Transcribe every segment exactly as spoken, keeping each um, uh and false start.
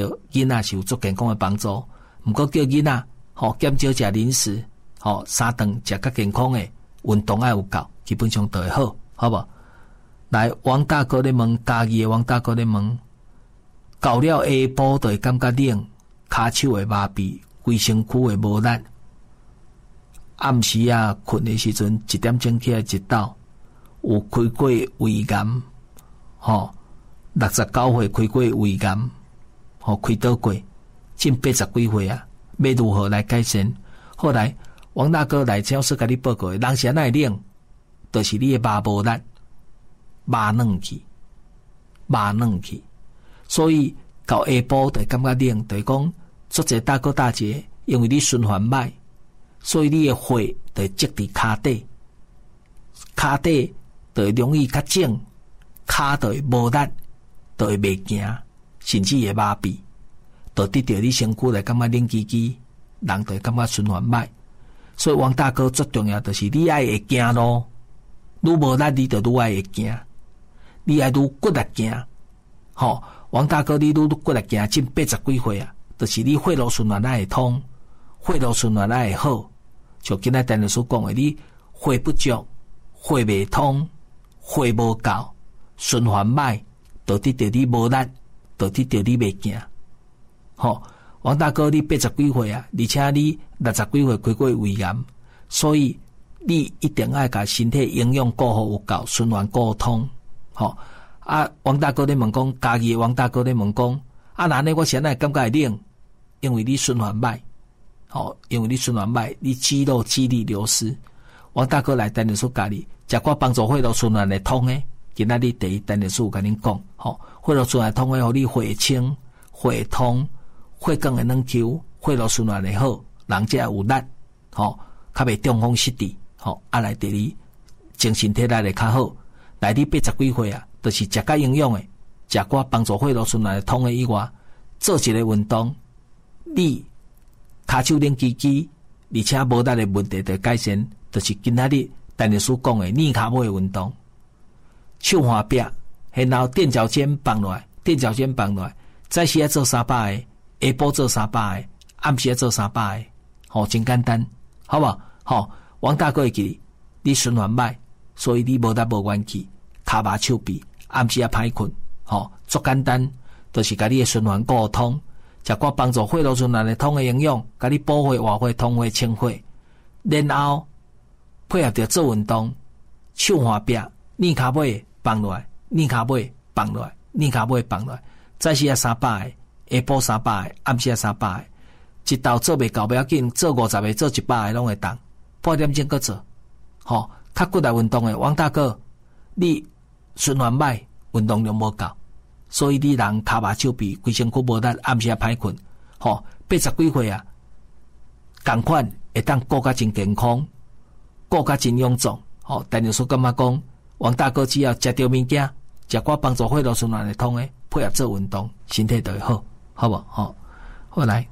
对囡仔是有足健康的帮助。毋过叫囡仔吼减少食零食，吼三顿食较健康的，运动爱有够，基本上都会好，好无？来，王大哥咧问，家己的王大哥咧问，到了下晡就会感觉冷，骹手会麻痹，规身躯会无力。暗时啊，困的时阵一点钟起来一倒，有开过胃癌，吼，六十九岁开过胃癌，吼开倒过，近八十几岁啊，要如何来改善？后来王大哥来超市甲你报告，人是安那会冷，就是你的肉无力，肉软去，肉软去，所以到下晡就感觉冷，就是讲做者大哥大姐，因为你循环歹。所以你的血就会积伫骹底，骹底就会容易较肿，骹就会无力，就会袂行，甚至会麻痹，就得到你身躯来感觉冷叽叽，人就会感觉循环歹。所以王大哥最重要就是你爱会行咯，愈无力你就愈爱会行，你爱愈骨力行。吼，王大哥你愈骨力行，近八十几岁啊，就是你血路循环爱会通，血路循环爱会好。像今仔陈律师讲的，你血不足、血未通、血无够、循环歹，导致着你无力，导致着你袂行。吼，王大哥，你八十几岁啊，而且你六十几岁开过胃癌，所以你一定要把身体营养顾好有够，循环顾通。吼啊，王大哥咧问讲，家己王大哥咧问讲，啊，那呢我现在感觉会冷，因为你循环歹。哦，因为你循环歹，你肌肉肌力流失。王大哥来等于说家里食过帮助血路循环来通诶，今仔日第一等于说有甲恁讲，吼、哦，血路循环通诶，互你血清、血通、血管会软 Q， 血路循环会好，人才有力，吼、哦，较袂中风失智，吼、哦，啊来第二精神体力会较好。来你八十几岁啊，就是食较营养诶，食过帮助血路循环通诶以外，做一个运动，你。骹手冷叽叽，而且无力的问题的改善，就是今仔日陈律师讲的逆骹尾运动，手换壁，然后垫脚尖放落来，垫脚尖放落来，早时要做三百个，下晡做三百个，暗时要做三百个，吼、哦，真简单，好不好？吼、哦，王大哥会记你循环歹，所以你无力无元气，骹麻手臂，暗时要歹困，吼、哦，足简单，就是甲你的循环顾通。食过帮助血路循环的通的营养，甲你补血、活血、通血、清血，然后配合着做运动，手换壁，逆骹尾放落来，逆骹尾放落来，逆骹尾放落来，早时啊三百个，下晡三百个，暗时啊三百个，一道做袂够不要紧，做五十个、做一百个拢会当，半点钟搁做，吼，较骨力运动的王大哥，你循环歹，运动量无够。所以你人骹麻手臂规身躯无力，暗时也歹困，吼，八十几岁啊，同款会当顾较真健康，顾较真臃肿，吼。但是说感觉讲，王大哥只要食着物件，食寡帮助血路循环会通诶，配合做运动，身体就会好，好无？吼，后来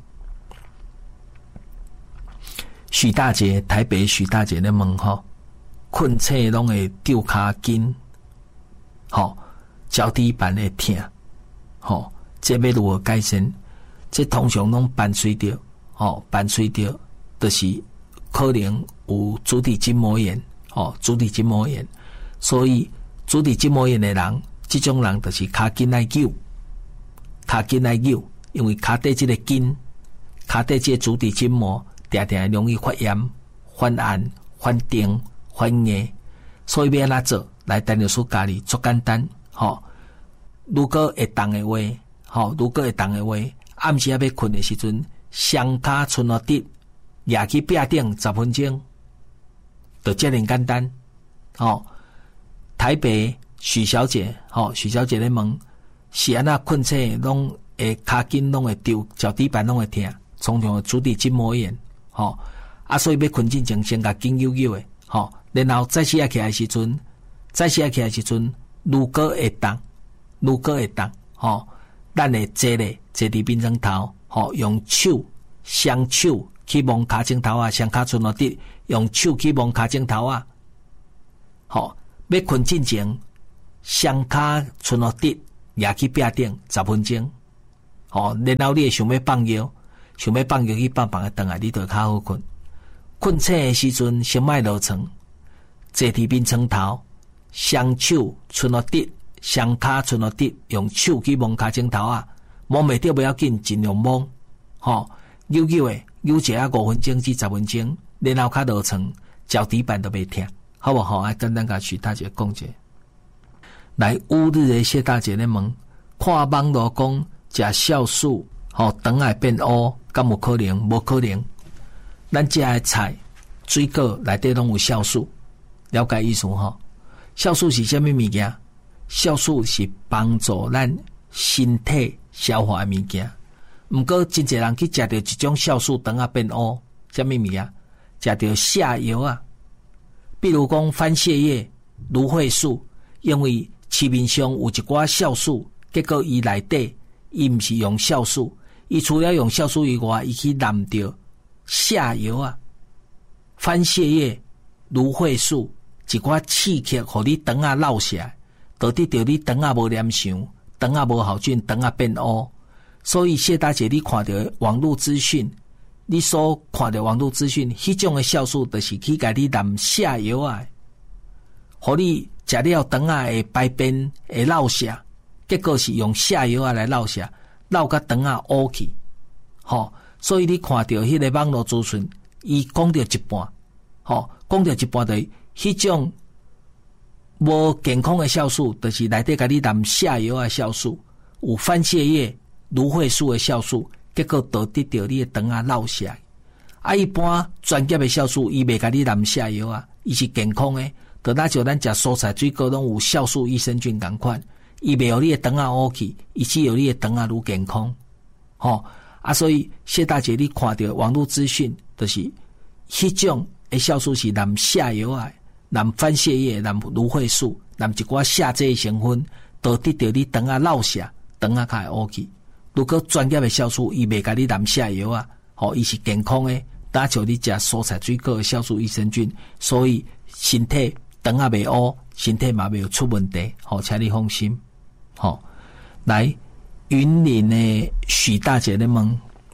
许大姐，台北许大姐咧问吼，困醒拢会丢骹筋，吼。脚底板会痛，吼，这要如何改善？这通常拢伴随着，吼，伴随着，就是可能有足底筋膜炎，吼，足底筋膜炎。所以足底筋膜炎的人，这种人就是骹筋爱扭，骹筋爱扭，因为骹底这个筋，骹底这个足底筋膜，常常容易发炎、发炎、发定、发硬，所以要安怎做？来，陈律师教你足简单。吼，如果会动的话，吼，如果会动的话，暗时要困的时阵，双骹伸落地，压去壁顶十分钟，就这样简单。吼，台北许小姐，吼，许小姐咧问，是安那困醒拢会骹筋拢会丢，脚底板拢会痛，常常足底筋膜炎，吼，啊，所以要困之前先甲筋扭扭的，吼，然后再起来起来时阵，再起来起来时阵。如果会动，如果会动，吼，咱会坐咧，坐伫面床头，吼，用手双手去摸骹枕头啊，双骹伸落地，用手去摸骹枕头啊，吼，要困之前，双骹伸落地，压去壁顶十分钟， 吼、哦，然后你会想要放药，想要放药去放放个顿来，你就会较好困。困醒的时阵，先莫落床，坐伫面床头，双手伸落直，双骹伸落直，用手去摸骹枕头啊，摸袂着不要紧，尽量摸，吼、哦，扭扭的，扭一下五分钟至十分钟，然后较落床，脚底板都袂痛，好不好？啊，简单甲徐大姐讲者。来乌日的谢大姐咧问，看网络讲食酵素，吼，肠癌变乌，敢有可能？无可能。咱食的菜、水果内底拢有酵素，了解意思吼？酵素是啥物物件？酵素是帮助咱身体消化的物件。毋过真侪人去食到一种酵素，肠啊变乌，啥物物件？食到下药啊，比如讲番泻叶、芦荟素，因为市面上有一寡酵素，结果伊内底伊毋是用酵素，伊除了用酵素以外，伊去染着下药啊，番泻叶、芦荟素一寡刺激，互你肠啊落下来，导致着你肠啊无黏上，肠啊无好菌，肠啊变乌。所以谢大姐，你看到网络资讯，你所看到网络资讯，迄种的酵素就是去甲你染下药啊，互你食了肠啊会排便会落下，结果是用下药啊来落下，落甲肠啊乌去，吼。所以你看到迄个网络资讯，伊讲到一半，吼，讲到一半的迄种无健康的酵素，就是内底甲你染下药啊酵素，有番泻叶、芦荟素的酵素，结果导致着你的肠啊落下来。啊，一般专业的酵素，伊袂甲你染下药啊，伊是健康的，就那像咱食蔬菜水果拢有酵素益生菌共款，伊袂互你的肠啊乌去，伊只互你的肠啊愈健康，吼。啊，所以谢大姐，你看到网络资讯，就是迄种的酵素是染下药啊，染番泻叶、染芦荟素、染一寡下这成分，导致着你肠啊落下，肠啊较会乌去。如果专业的酵素，伊袂甲你染下药啊，吼，伊是健康的，打像你食蔬菜水果的酵素益生菌，所以身体肠啊袂乌，身体嘛袂有出问题，吼，请你放心，吼，来。云林的许大姐咧问，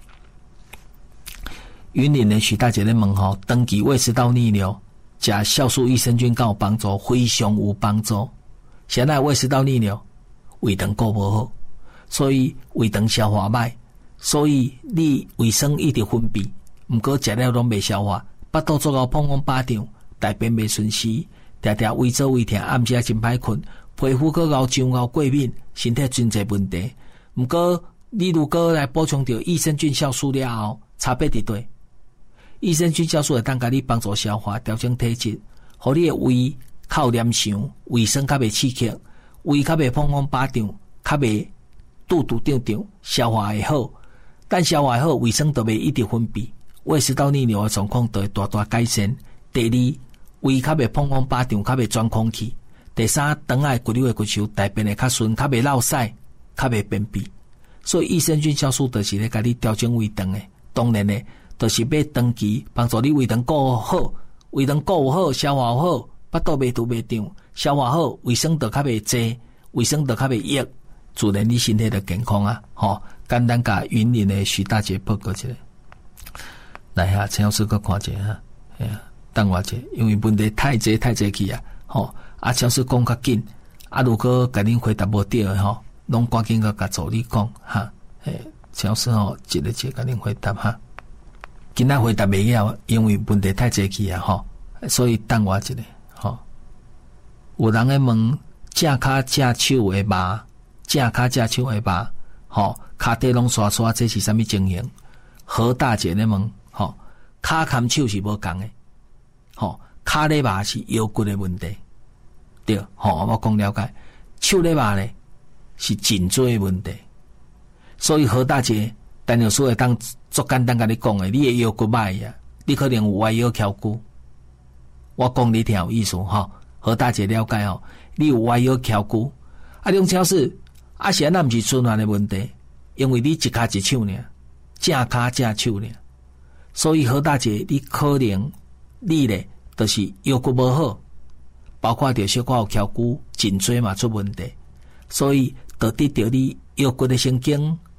云林的许大姐咧问吼，长期胃食道逆流，食酵素益生菌敢有帮助？非常有帮助。现在胃食道逆流，胃肠顾无好，所以胃肠消化歹，所以你胃酸一直分泌，毋过食了拢袂消化，腹肚做到砰砰巴掌，大便袂顺时，常常胃做胃痛，暗时真歹困，皮肤搁熬痒熬过敏，身体真侪问题。毋过，你如果来补充到益生菌酵素了后，差别伫对。益生菌酵素会当甲你帮助消化、调整体质，互你的胃较黏上，胃酸较袂刺激，胃较袂砰砰巴掌，较袂肚肚胀胀，消化会好。但消化好，胃酸就袂一直分泌，胃食道逆流的状况就会大大改善。第二，胃较袂砰砰巴掌，较袂钻空气。第三，肠仔骨溜的骨球，大便会较顺，较袂落屎。较袂便秘，所以益生菌酵素就是咧甲你调整胃肠诶。当然咧，就是要长期帮助你胃肠顾好，胃肠顾好，消化好，腹肚袂肚袂胀，消化好，胃酸就较袂济，胃酸就较袂溢，自然你身体就健康啊！吼，简单甲云林诶徐大姐报告一下。来哈，陈老师搁看者哈，哎呀，等我者，因为问题太济太济去啊，吼，啊，陈老师讲较紧，啊，如果甲恁回答无对诶吼。拢赶紧个甲助理讲哈，诶，陈老师吼，一个一个甲恁回答哈。今仔回答袂了，因为问题太济去啊吼，所以等我一个吼。有人咧问，正骹正手会麻，正骹正手会麻，吼，骹底拢刷刷，这是啥物情形？何大姐咧问，吼，骹牵手是无共诶，吼，骹咧麻是腰骨诶问题，对，吼，我讲了解，手咧麻咧。是颈椎的问题，所以何大姐，陈老师会当足简单甲你讲诶，你的腰骨歹呀，你可能有歪腰翘骨。我讲你听有意思吼，何大姐了解吼，你有歪腰翘骨，啊，梁超市啊，是安那毋是循环的问题，因为你一骹一手尔，正骹正手尔，所以何大姐，你可能你咧，就是腰骨无好，包括着小可有翘骨、颈椎嘛出问题，所以。导致着你腰骨的神经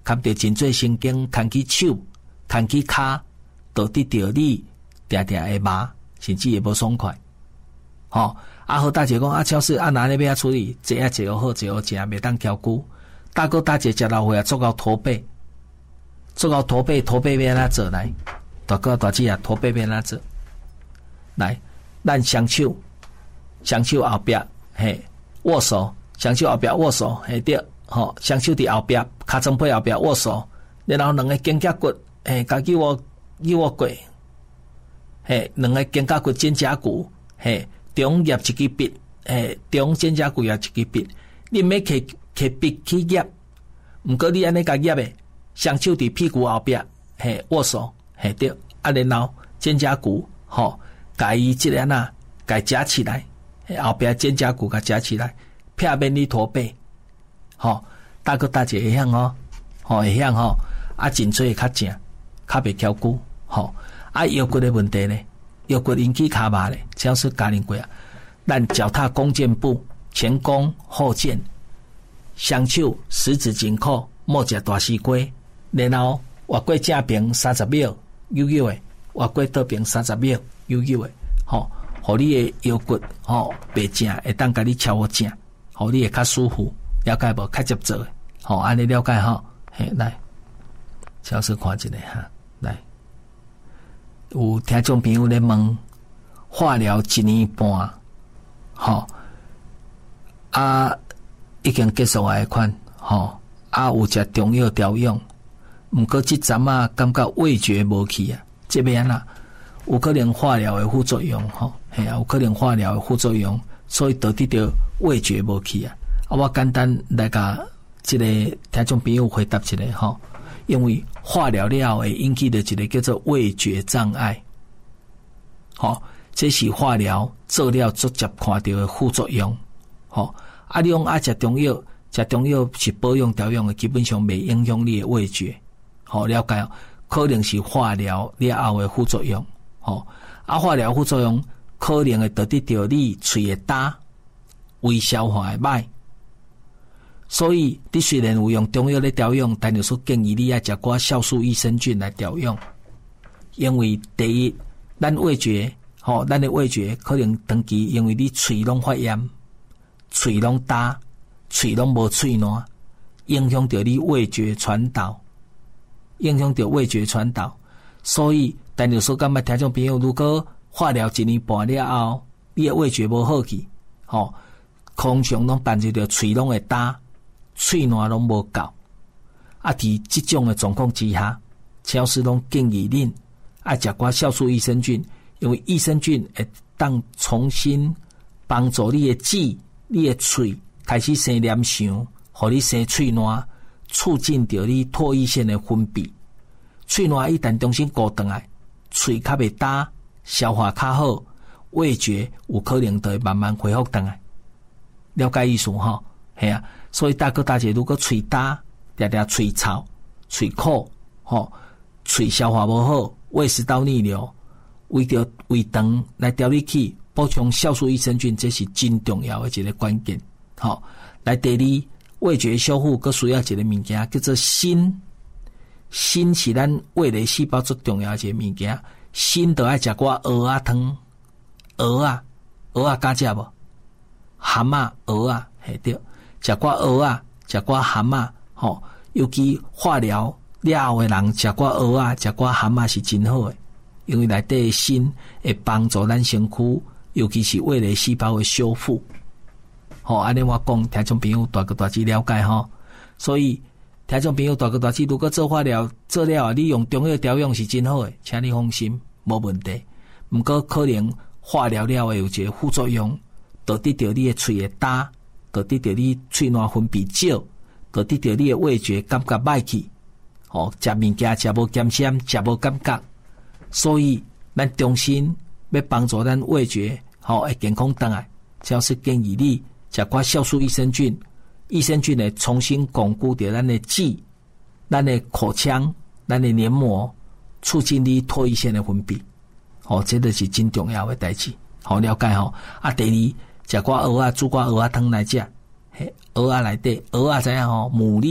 牵着真侪神经，牵起手，牵起骹，导致着你定定会麻，甚至会无爽快。吼、哦，啊好大姐讲啊，超市啊哪里要处理？坐啊坐好，坐好食，袂当翘久。大哥大姐食老岁啊，做到驼背，做到驼背，驼背要安怎做来？大哥大姐啊，驼背要安怎做？来，咱双手，双手后壁，嘿，握手，双手后壁握手，嘿对，吼、哦，双手伫后壁，骹踭背后壁握手，然后两个肩胛骨，嘿，家己握，己握过，嘿，两个肩胛骨、肩胛骨，嘿。中压一支笔，诶，中肩胛骨压一支笔，你免摕摕笔去压，毋过你安尼甲压诶，双手伫屁股后壁，嘿，握手，嘿对，啊，然后肩胛骨，吼，甲伊即个呐，甲夹起来，后壁肩胛骨甲夹起来，避免你驼背，吼，大哥大姐会晓哦，吼会晓吼，啊，颈椎会较正，较袂翘久，吼，啊，腰骨诶问题呢？腰骨引起骹麻咧，只要是教练过啊。咱脚踏弓箭步，前弓后箭，双手十指紧扣，莫食大西瓜，然后滑过正边三十秒，悠悠诶，滑过倒边三十秒，悠悠诶，吼，互你诶腰骨吼袂正，会当甲你敲好正，互你会较舒服，了解无？较接做诶，吼，安尼了解吼，嘿，来，超市看一下哈，来。有听众朋友咧问，化疗一年半，吼啊已经结束诶款，吼啊有食中药调养，毋过即阵啊感觉味觉无去啊，这边啊有可能化疗诶副作用，吼嘿啊有可能化疗诶副作用，所以导致着味觉无去啊。啊，我简单来甲即个听众朋友回答一下吼。因为化疗了会引起的一个叫做味觉障碍，吼、哦，这是化疗做了直接看到的副作用，吼、哦。啊，你用啊食中药，食中药是保养调养的，基本上袂影响你的味觉，吼、哦，了解哦？可能是化疗了后的副作用，吼、哦。啊，化疗副作用可能会导致着你喙会焦，胃消化会歹。所以，你虽然有用中药来调养，但是建议你要食寡酵素益生菌来调养，因为第一，咱味觉，吼、哦，咱的味觉可能长期因为你喙拢发炎，喙拢焦，喙拢无喙烂，影响到你味觉传导，影响到味觉传导。所以，但是说，感觉听众朋友，如果化疗一年半了后，你的味觉无好去，吼、哦，通常拢伴随着喙拢会焦。喙烂拢无够，啊！伫即种的状况之下，超市拢建议恁爱食寡酵素益生菌，因为益生菌会当重新帮助你的舌、你的喙开始生黏相，互你生喙烂，促进着你唾液腺的分泌。喙烂一旦重新固转来，喙较袂焦，消化较好，味觉有可能就会慢慢恢复转来。了解意思吼？系啊。所以大哥大姐，如果喙焦、常常喙臭、喙苦，吼，喙消化无好，胃食道逆流，为着胃肠来调理去补充酵素益生菌，这是真重要的一个关键。好，来第二，味觉修复，佮需要一个物件叫做锌。锌是咱味蕾细胞最重要的一个物件，锌就爱食寡蚵仔汤，蚵仔，蚵仔敢食无？蛤蟆、蚵仔，系对。食寡蚵仔，食寡蛤蟆，吼，尤其化疗了后的人食寡蚵仔，食寡蛤蟆是真好的，因为内底的锌会帮助咱身躯，尤其是味蕾细胞的修复。吼，安尼我讲，听众朋友大个大致了解吼。所以，听众朋友大个大致，如果做化疗做了，你用中药调养是真好的，请你放心，无问题。毋过可能化疗了后有一个副作用，导致着你的喙会焦。导致着你喙烂分泌少，导致着你的味觉感觉歹去，吼，食物件食无咸鲜，食无感觉，所以咱重新要帮助咱味觉，吼，会健康转来，只是建议你食寡酵素益生菌，益生菌会重新巩固着咱的舌、咱的口腔、咱的黏膜，促进你唾液腺的分泌，吼，这个是真重要的代志，好了解吼。啊，第二。食寡蚵仔，煮寡蚵仔汤来食。嘿，蚵仔内底，蚵仔知影吼，牡蛎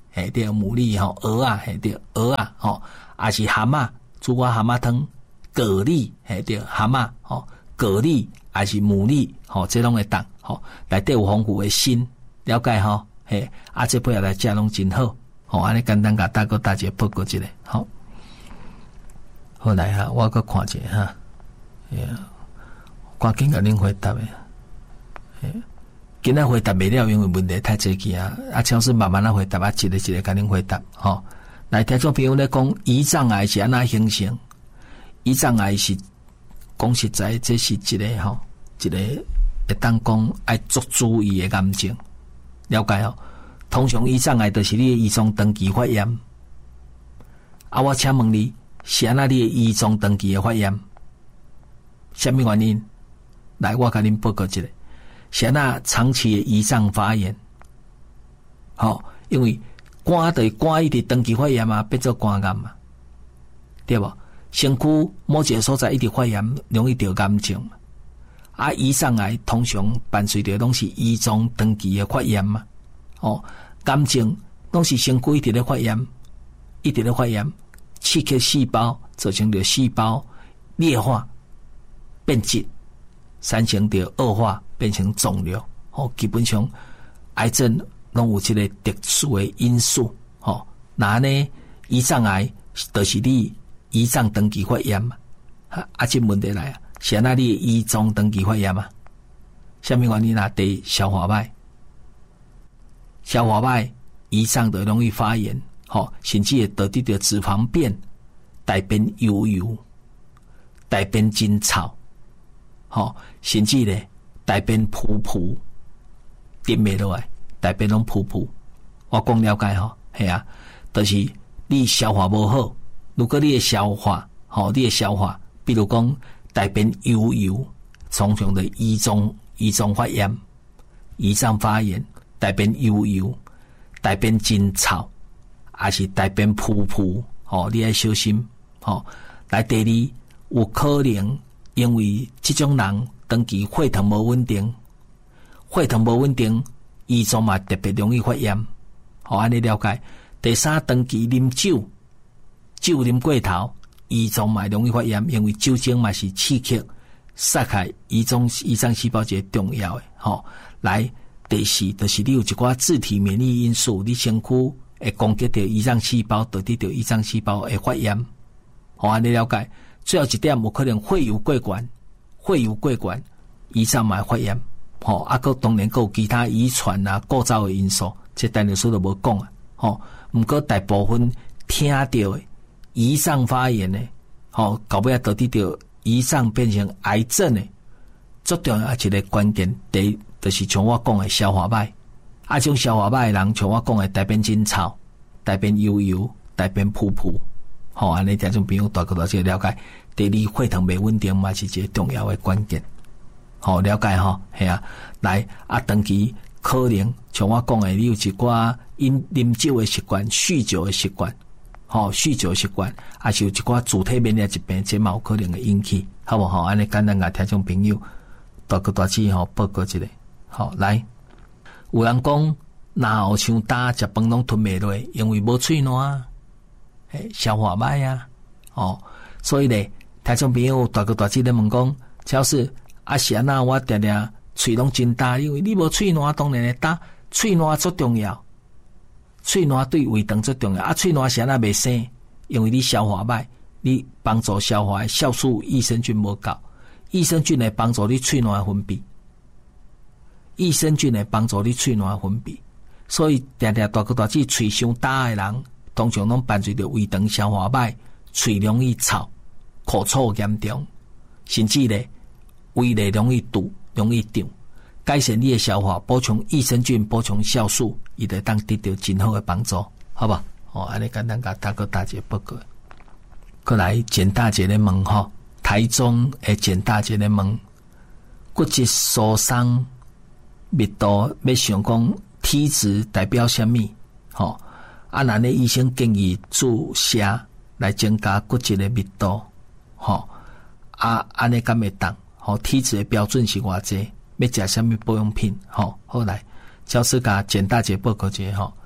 嘿对，牡蛎吼，鹅啊，嘿对，鹅啊，吼，也是蛤蟆，煮我蛤蟆汤，蛤蜊，嘿对，蛤蟆，吼，蛤蜊也是牡蛎，吼，这拢会当，吼，内底有丰富的锌，了解吼，嘿，啊，这配合来食拢真好，吼，安尼简单甲大哥大姐报告一下，好，好来哈，我搁看者哈，哎呀，赶紧甲恁回答诶，嘿。今仔回答袂了，因为问题太济去啊！啊，超市慢慢啊回答，啊，一个一个甲恁回答。吼、哦，来，听众朋友咧讲，胰脏癌是安怎形成？胰脏癌是讲实在，这是一个吼、哦，一个会当讲爱足注意的癌症。了解哦。通常胰脏癌就是你的胰脏长期发炎。啊，我请问你，是安怎你的胰脏长期的发炎？什么原因？来，我甲恁报告一下。是那长期的胰脏发炎，好、哦，因为肝的肝一直长期发炎嘛，变做肝癌嘛，对不？身躯某一个所在一直发炎，容易得癌症嘛。啊，胰脏癌通常伴随着拢是胰脏长期的发炎嘛。哦，癌症拢是身躯一直咧发炎，一直咧发炎，刺激细胞，造成着细胞裂化、变质，产生着恶化。变成肿瘤，哦，基本上癌症拢有一个特殊的因素，哦，那呢，胰脏癌就是你胰脏长期发炎嘛，啊，啊，这问题来啊，是安那你胰脏长期发炎嘛？什么原因啊？第一，消化歹，消化歹，胰脏就容易发炎，哦，甚至会导致着脂肪变，大便油油，大便真臭，哦，甚至呢。大便噗噗，点袂落来，大便拢噗噗。我讲了解吼，系啊，就是你消化无好。如果你的消化，吼，你的消化，比如讲大便油油，常常的胰脏胰脏发炎，胰脏发炎，大便油油，大便真臭，还是大便噗噗，吼，你要小心，吼。来第二，有可能因为这种人。长期血糖无稳定，血糖无稳定，胰脏嘛特别容易发炎。好，安尼了解。第三，长期啉酒，酒啉过头，胰脏嘛容易发炎，因为酒精嘛是刺激杀害胰脏胰脏细胞一个重要的。好，来第四，就是你有一寡自体免疫因素，你身躯会攻击到胰脏细胞，导致到胰脏细胞会发炎。好，安尼了解。最后一点，有可能血油过悬。血油过悬，胰脏嘛发炎，吼、哦，啊，个当然个有其他遗传啊、构造的因素，这单律师都无讲啊，吼、哦。毋过大部分听到的胰脏发炎的，吼、哦，到尾导致到胰脏变成癌症的，最重要一个关键，第一就是像我讲的消化歹，啊，种消化歹的人，像我讲的大便真臭，大便油油，大便噗噗，吼、哦，安尼听众朋友大概到这个了解。第二，血糖袂稳定嘛是一个重要的关键。好、哦、了解吼，系啊，来啊，长期可能像我讲的，你有一寡饮啉酒的习惯、酗酒的习惯，吼、哦，酗酒的习惯，还是有一寡自体免疫疾病，这嘛有可能会引起，好无好？安尼简单甲听众朋友大哥大姐吼报告一下。好，来，有人讲若后伤大，食饭拢吞袂落，因为无喙暖，诶，消化歹啊，哦，所以咧。听众朋友大哥大姐咧问讲，超市啊是安那我定定喙拢真大，因为你无喙暖当然会大，喙暖最重要，喙暖对胃肠最重要。啊，喙暖是安那袂生，因为你消化歹，你帮助消化的酵素益生菌无够，益生菌会帮助你喙暖分泌，益生菌会帮助你喙暖分泌，所以定定大哥大姐喙伤大的人，通常拢伴随着胃肠消化歹，喙容易臭。口臭严重，甚至咧胃内容易堵、容易胀，改善你的消化，补充益生菌、补充酵素，伊就当得到真好的帮助，好吧？哦，安尼简单甲大哥大姐报告。过来简大姐咧问吼，台中诶简大姐咧问，骨质疏松密度要想讲体质代表什么？吼、哦，啊，咱咧医生建议注射来增加骨质的密度。吼、哦，啊，安尼敢会当？吼、哦，体质的标准是偌济？要食什么保养品？吼、哦，好来，教师甲简大姐报告一下吼。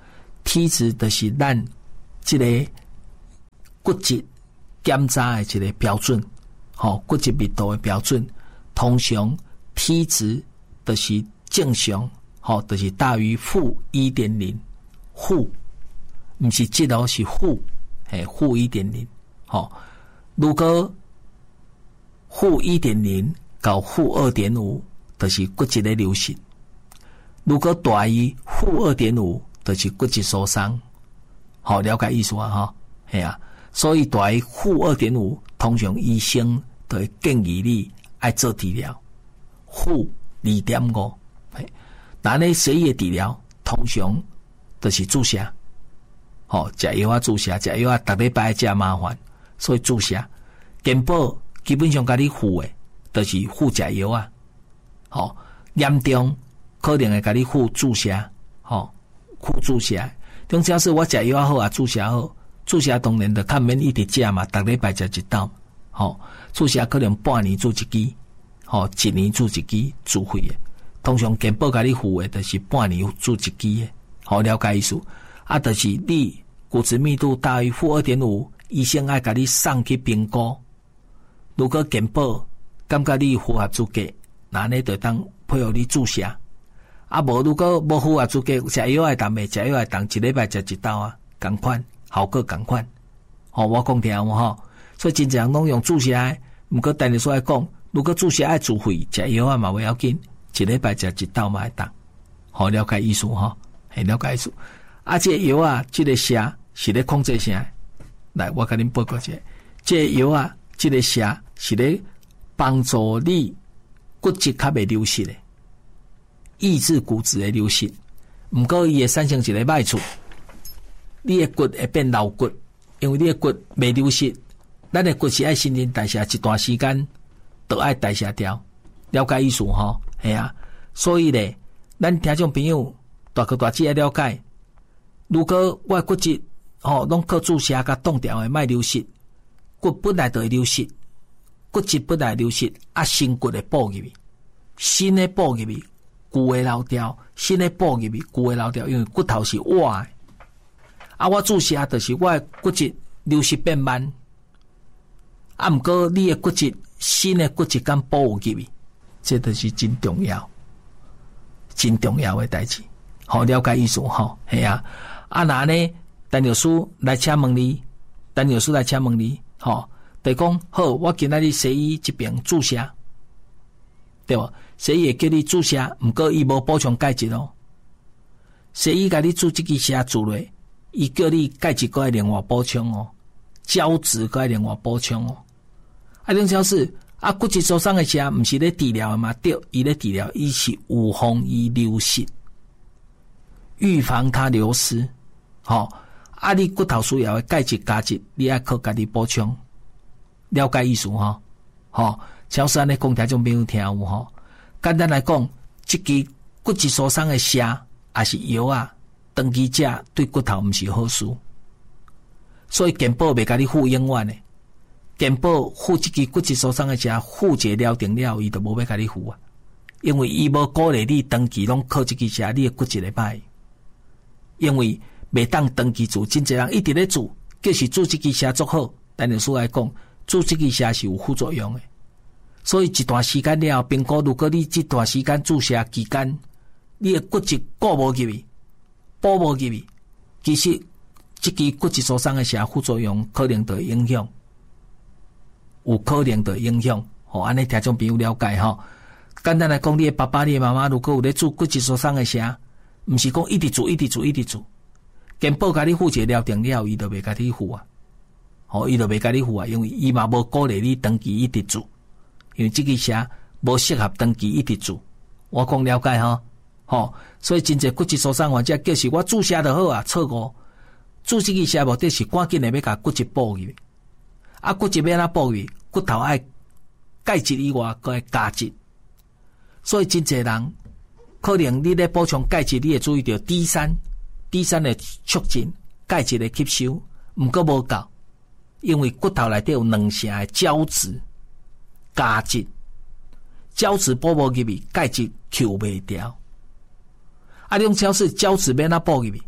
体质就是咱这个骨质检查的一个标准，吼、哦，骨质密度的标准，通常体质就是正常，吼、哦，就是大于负一点零，负，不是质哦，是负，嘿，负一点零，吼，如果负一点零到负二点五，就是骨质的流失；如果大于负二点五，就是骨质疏松。好，了解意思啊？哈，系啊。所以大于负二点五，通常医生都会建议你爱做治疗。负二点五，那呢西医的治疗通常都是注射。好，食药啊注射，食药啊逐礼拜食麻烦，所以注射。健保基本上甲你付的，就是付食药啊。好，严重可能会甲你付注射，好，付注射。中假使我食药啊好啊，注射好，注射当然就较免一直食嘛，逐礼拜食一刀。好，注射可能半年注一支，好，一年注一支，自费的。通常健保甲你付的，就是半年注一支的。好，了解意思。啊，就是你骨质密度大于负二点五，医生爱甲你送去评估。如果健保感觉你符合资格，那呢就当配合你注射。啊，无如果无符合资格，食药爱当的，食药爱当一礼拜食一刀啊，同款，效果同款。吼、哦，我讲听有吼，所以真正拢用注射的。毋过等于说来讲，如果注射爱自费，食药啊嘛袂要紧，一礼拜食一刀嘛会当。好，了解意思吼，系了解意思。啊，这药啊，这个射是咧控制啥？来，我甲恁报告一下，这药啊，这个射是咧帮助你骨质较袂流失的，抑制骨质的流失。毋过伊会产生一个歹处，你的骨会变老骨，因为你的骨袂流失，咱的骨是爱新陈代谢一段时间，都爱代谢掉。了解意思吼？系啊，所以咧，咱听众朋友大哥大姐爱了解。如果我骨质吼拢靠注射甲冻掉的，卖流失，骨本来就会流失，骨质本来流失，啊新骨会补入去，新的补入去，旧的流掉，新的补入去，旧的流掉，因为骨头是活的。啊，我注射就是我的骨质流失变慢，啊，毋过你的骨质新的骨质敢补入去，这就是真重要，真重要的代志。好，了解意思吼，系啊。啊，那呢？陈药师来请问你，陈药师来请问你，吼，就讲好，我今仔日西医这边注射，对无？西医会叫你注射，毋过伊无补充钙质哦。西医甲你注这支射注落，伊叫你钙质搁要另外补充哦，胶质搁要另外补充哦。啊，另超是啊，骨质疏松的射，毋是咧治疗的嘛？对，伊咧治疗，伊是预防伊流失，预防它流失。好、哦，啊，你骨头需要的钙质、钾质，你爱靠家己补充，了解意思哈？好、哦，超市安尼讲听种朋友听有吼。简单来讲，这支骨质疏松的射也是药啊，长期食对骨头毋是好事，所以健保袂甲你付永远的，健保付这支骨质疏松的射，付一了定了，伊就无要甲你付啊，因为伊无鼓励你长期拢靠这支射，你的骨质会歹，因为。袂当长期做，真侪人一直咧做，就是做这支射做好。但是说来讲，做这支射是有副作用的，所以一段时间了后，评估如果你这段时间注射期间，你的骨质固无入去，补无入去，其实这支骨质疏松的射副作用可能就会影响，有可能就影响。吼、哦，安尼听众朋友了解吼。简单来讲，你的爸爸、你的妈妈如果有咧做骨质疏松的射，毋是讲一直做、一直做、一直做。健保甲你付一个了定了，伊就袂甲你付啊，吼，伊就袂甲你付啊，因为伊嘛无鼓励你长期一直做，因为这个射无适合长期一直做。我讲了解吼，吼，所以真侪骨质疏松患者，就是我注射就好啊，错误。注这个射目的是赶紧的要甲骨质补入，啊，骨质要哪补入？骨头爱钙质以外，搁爱钾质，所以真侪人可能你咧补充钙质，你会注意到 D 三。D 三的促进钙质的吸收，毋过无够，因为骨头内底有两成的胶质、钾质，胶质补无入去，钙质吸袂掉。啊，种超市胶质要哪补入去？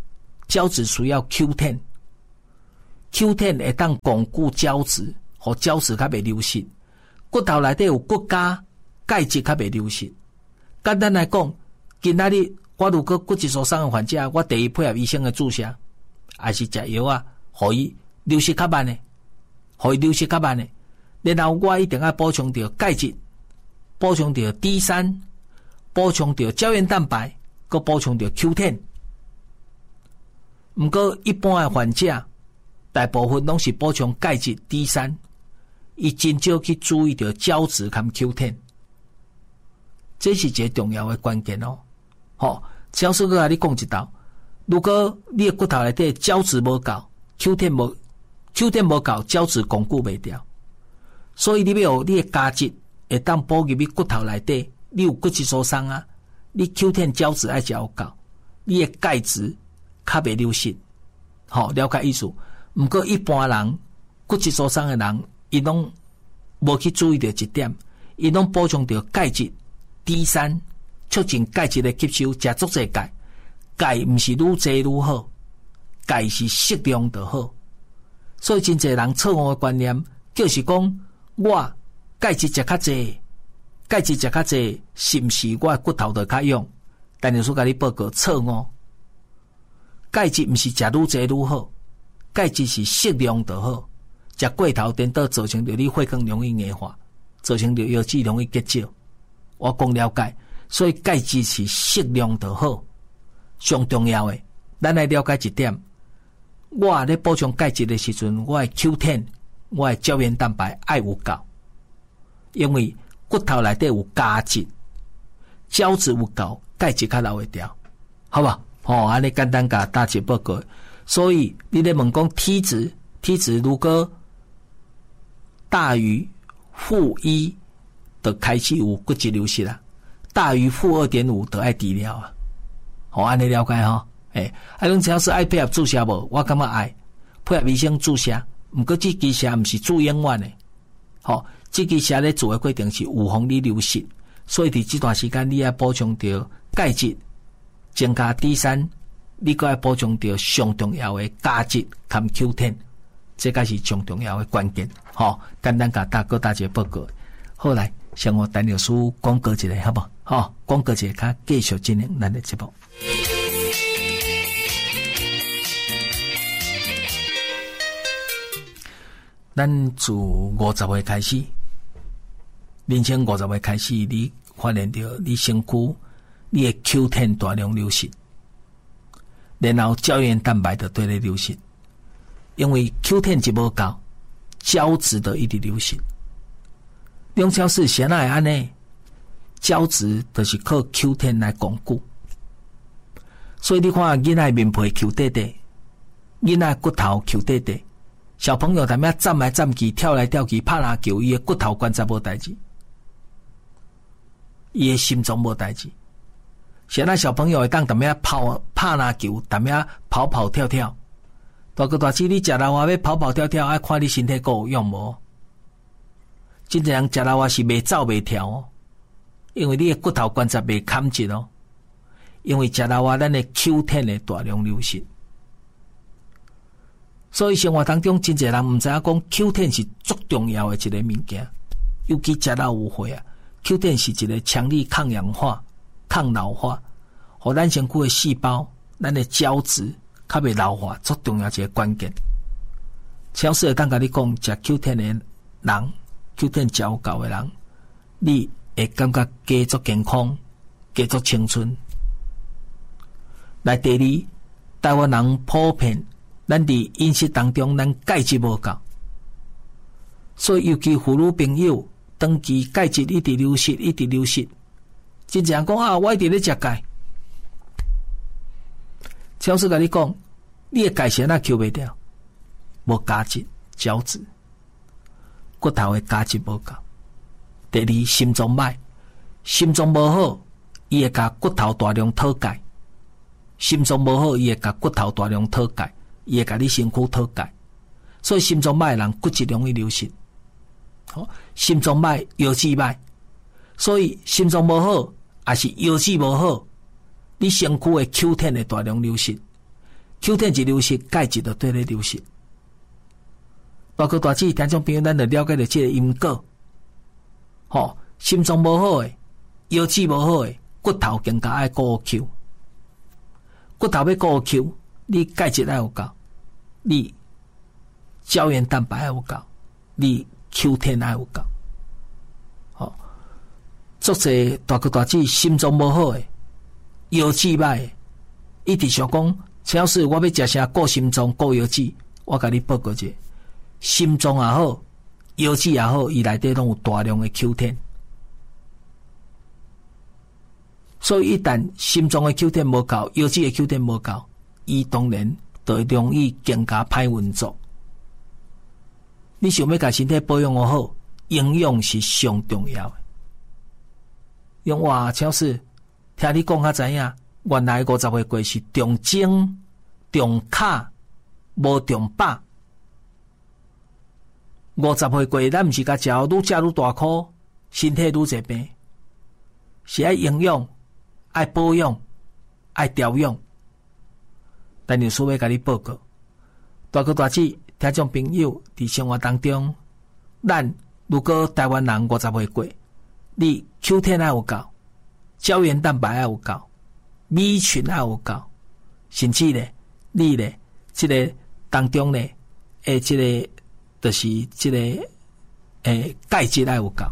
胶质需要 Q 十。Q 十 会当巩固胶质，互胶质较袂流失。骨头内底有骨镉、钙质较袂流失。简单来讲，今仔日我如果骨质疏松的患者，我第一配合医生的注射，还是食药啊，互伊流失较慢的，互伊流失较慢的。然后我一定要补充到钙质，补充到 D 三， 补充到胶原蛋白，佮补充到 Q 十。毋过一般的患者，大部分拢是补充钙质 D 三， 伊真少去注意到胶质和 Q 十， 这是一个重要的关键哦。好，教授佮你讲一道，如果你的骨头内底胶质无够 ，Q 十无 Q 十无够，胶质巩固袂掉，所以你要有你的胶质会当补入去骨头内底，你有骨质疏松啊，你 Q 十胶质爱食有够，你的钙质较袂流失。好，了解意思。毋过一般人骨质疏松的人，伊拢无去注意到一点，伊拢补充到钙质 D 三， 促进钙质的吸收，食足侪钙。钙毋是愈侪愈好，钙是适量就好。所以真侪人错误的观念，就是讲我钙质食较侪，钙质食较侪，是毋是我骨头就较勇？但是说甲你报告错误，钙质毋是食愈侪愈好。钙质是适量就好，食过头颠倒造成着你血管容易硬化，造成着腰子容易结石。我讲了解，所以钙质是适量就好。上重要的，咱来了解一点，我咧补充钙质的时阵，我的 Q 十， 我的胶原蛋白爱有够，因为骨头内底有胶质，胶质有够，钙质较留会掉，好吧？哦，安尼简单甲大家报告。所以你咧问讲体质，体质如果大于负一，就开始有骨质流失啦；大于负二点五，就爱治疗啊。好，安尼了解吼。诶，啊，侬只要是爱配合注射无，我感觉爱配合医生注射。毋过这支射毋是住院院的，好，这支射咧做的过程是预防你流失，所以伫这段时间你要补充到钙质，增加 D 三。你搁要补充到上重要的胶质和 Q 十， 这个是上重要的关键。好，简单甲大哥大姐报告。好来，向我陈老师广告一下，好不好？好，广告一下，卡继续进行咱的节目。咱自五十岁开始，人生五十岁开始，你发现到你身躯你的 Q 十大量流失。然后胶原蛋白的对咧流失，因为 Q 十一无够，胶质的一直流失。两条是谁来安呢？胶质就是靠 Q 十来巩固，所以你看囡仔面皮 Q 得得，囡仔骨头 Q 得得，小朋友踮遐站来站去、跳来跳去、拍篮球，伊的骨头关节无代志，伊的心脏无代志。现在小朋友会当踮遐跑拍篮球，踮遐跑跑跳跳。大个大姊，你食老话要跑跑跳跳，爱看你身体够有用无？真侪人食老话是袂走袂跳哦，因为你的骨头关节袂砍紧哦。因为食老话，咱的 Q 十的大量流失，所以生活当中真侪人毋知影讲 Q 十是足重要的一个物件，尤其食老有岁啊 ，Q 十是一个强力抗氧化。抗老化，互咱身躯的细胞、咱的胶质较袂老化，足重要一个关键。超市会当甲你讲，食 Q 十的人 ，Q 十食有够的人，你会感觉加足健康，加足青春。来第二，台湾人普遍，咱伫饮食当中，咱钙质无够，所以尤其妇女朋友，长期钙质一直流失，一直流失。真正讲啊，我一直咧食钙。超市甲你讲，你的钙是哪吸袂掉？无胶质、胶质，骨头的胶质无够。第二，心脏歹，心脏无好，伊会甲骨头大量讨钙。心脏无好，伊会甲骨头大量讨钙，伊会甲你身躯讨钙。所以心脏歹的人骨质容易流失。好，心脏歹，腰子歹。所以心脏无好，还是腰子无好，你身躯的 Q 十的大量流失。 Q 十一流失，钙质就对咧流失。大哥大姐，听众朋友，咱就了解到这个因果。吼、哦，心脏无好诶，腰子无好诶，骨头更加爱顾 Q。骨头要顾 Q， 你钙质爱有够，你胶原蛋白爱有够，你 Q 十爱有够。吼、哦，足侪大哥大姐心脏无好诶，腰子歹诶，一直想讲，只要是我要食啥顾心脏顾腰子，我甲你报告者。心脏也好，腰子也好，伊内底拢有大量的 Q 十，所以一旦心脏的 Q 十无够，腰子的 Q 十无够，伊当然就会容易更加歹运作。你想要甲身体保养好，营养是上重要的。用哇，超市听你讲较知影，原来五十岁过是重精、重卡、无重饱。五十岁过，咱毋是甲食愈食愈大颗，身体愈侪病，是爱营养、爱保养、爱调养。但有需要甲你报告，大哥大姐、听众朋友伫生活当中，咱如果台湾人五十岁过，你 Q 十爱有够，胶原蛋白爱有够，米群爱有够，甚至咧，你咧，即、这个当中咧，诶，即、这个。就是即、这个诶钙质爱有够，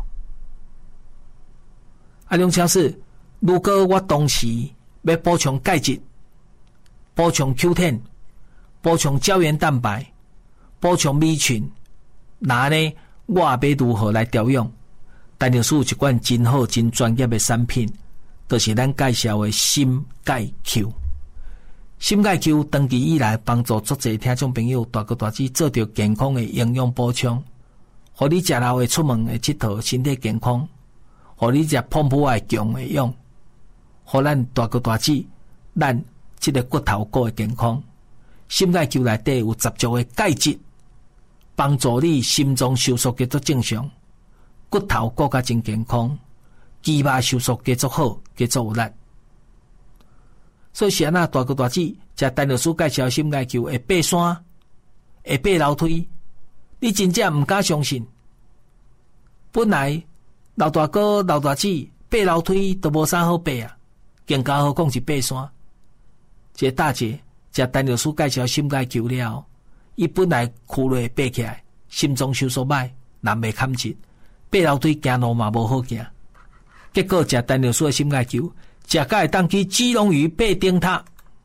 啊，梁超是，如果我当时要补充钙质、补充 Q 十、补充胶原蛋白、补充米群，那呢，我要如何来调养？但就是有一款真好、真专业的产品，就是咱介绍的心钙 Q。心钙 Q 长期以来帮助足侪听众朋友大哥大姐做到健康的营养补充，互你食老的出门的佚佗身体健康，互你食丰富的强的养，互咱大哥大姐咱即个骨头骨的健康。心钙 Q 内底有十足的钙质，帮助你心脏收缩继续正常，骨头骨较真健康，肌肉收缩继续好，继续有力。所以是安那大哥大姐食陈老师介绍心钙 Q 会爬山，会爬楼梯，你真正毋敢相信。本来老大哥老大姐爬楼梯都无啥好爬啊，更加好讲是爬山。这大姐食陈老师介绍心钙 Q 了，伊本来躯内爬起来，心脏收缩歹，人袂堪直，爬楼梯行路嘛无好行。结果食陈老师的心钙 Q。食甲会当去基隆屿爬顶塔，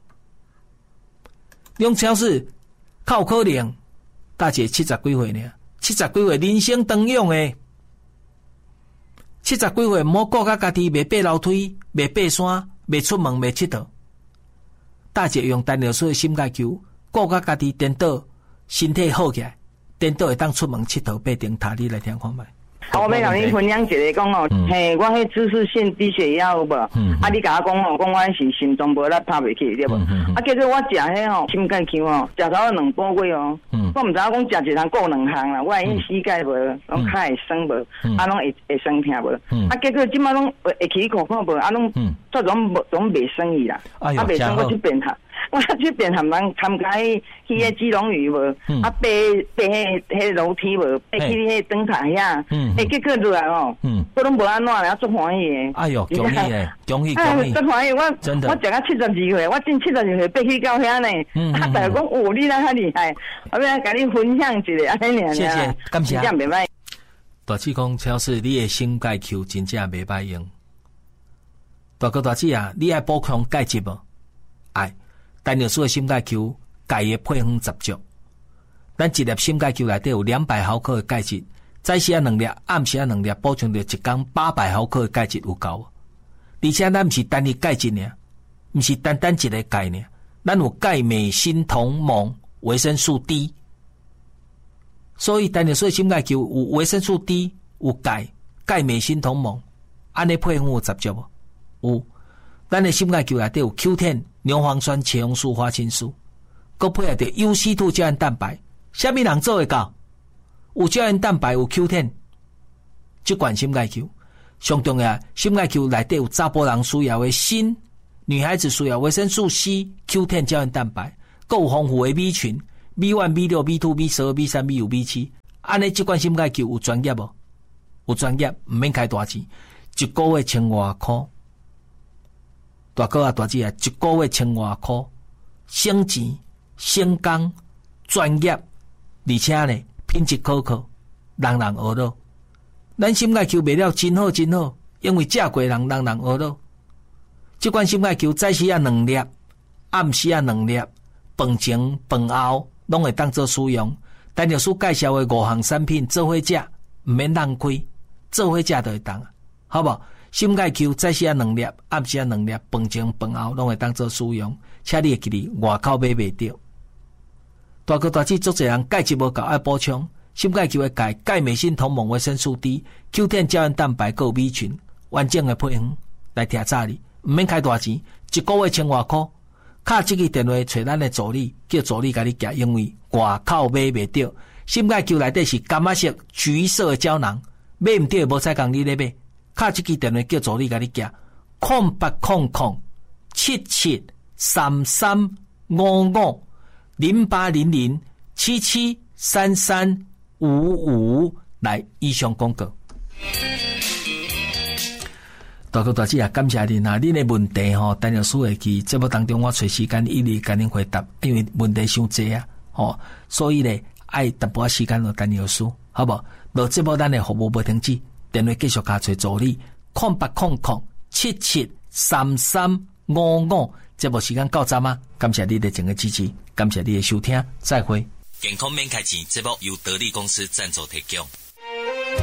两超市靠可能，大姐七十几岁呢，七十几岁人生长养诶，七十几岁毋好顾甲家己袂爬楼梯、袂爬山、袂出门、袂佚佗。大姐用陈老师的心钙 Q， 顾甲家己颠倒身体好起来，颠倒会当出门佚佗爬顶塔，你来听看觅。 我要甲你分享一个讲哦，嘿，我迄姿势性低血压有无？啊，你甲我讲哦，讲我是心脏无力拍袂起，对无？啊，结果我食迄吼心钙 Q 哦，食头两包月哦，我毋知影讲食一项顾两项啦，我会因膝盖无，拢骹会酸无，啊，拢会会酸痛无？啊，结果即摆拢会起裤看无，啊，拢做种无种袂酸伊啦，啊，袂酸我去变下。我去变含人参加迄去迄基隆屿无，啊爬爬迄迄楼梯无，爬去迄灯塔遐，诶结果落来哦，我拢无安怎啦，足欢喜诶。 哎哟，恭喜诶，恭喜恭喜！ 足欢喜，我我食到七十二岁，我真七十二岁爬去到遐呢，啊大家讲哦，你哪遐厉害，我要甲你分享一个安尼尔。 谢谢，感谢。 真正袂歹。 大姐讲，超市你诶心钙 Q 真正袂歹用。大哥大姐啊，你爱补充钙质无？爱。陈老师的心钙 Q 钙的配方十足，咱一粒心钙 Q 内底有两百毫克的钙质，早时啊两粒，暗时啊两粒，补充到一缸八百毫克的钙质有够。而且咱毋是单一钙质尔，毋是单单一个钙尔，咱有钙、镁、锌、铜、锰、维生素 D。所以陈老师的心钙 Q 有维生素 D， 有钙、钙、镁、锌、铜、锰，安尼配方有十足无？有。咱的心钙 Q 内底有 Q 十、牛磺酸、茄红素、花青素，佮配合着 U C 二 胶原蛋白。虾米人做会到？有胶原蛋白，有 Q 十，即款心钙 Q 上重要。心钙 Q 内底有查甫人需要的锌，女孩子需要维生素 C、Q 十 胶原蛋白， 够丰富的米群 ，B 一、B 六、B 二、B 十二、B 三、B 五、B 七，安尼这款心态球有专业无？有专业，唔免开大钱，一个月千外块，大哥啊大姐啊，一个月千外块，省钱、省工、专业，而且呢品质可靠，人人学到。咱心态球卖了真好真好，因为食过人人人学到。这款心态球早时啊两粒，暗时啊两粒，饭前饭后拢会当做使用。陈药师介绍的五项产品做伙食，唔免浪费。做伙食就会当，好不好？心钙球早时啊两粒，暗时啊两粒，饭前饭后拢会当做使用，请你会记哩外口买袂着。大哥大姐足侪人钙质无够爱补充，心钙球的钙、钙镁锌同盟维生素 D、Q 十 胶原蛋白够 B 群，完整的配方来听早哩，唔免开大钱，一个月千外块。卡这个电话找咱的助理，叫助理甲你寄，因为外口买袂着。心钙球内底是柑仔色、橘色的胶囊。买唔到无使讲你咧买，卡这支电话叫助理甲你寄，空八空空七七三三五五零八零零七七三三五五来以上广告。大哥大姐啊，感谢您啊！恁的问题吼，陈药师会去节目当中我找时间一律甲恁回答，因为问题伤济啊，吼，所以咧爱淡薄时间咯，陈药师，好不好？落节目咱的服务无停止，电话继续加找助理，空八空空七七三三五五。节目时间到站啊！感谢你的整个支持，感谢你的收听，再会。 健康免开钱，节目由得力公司赞助提供。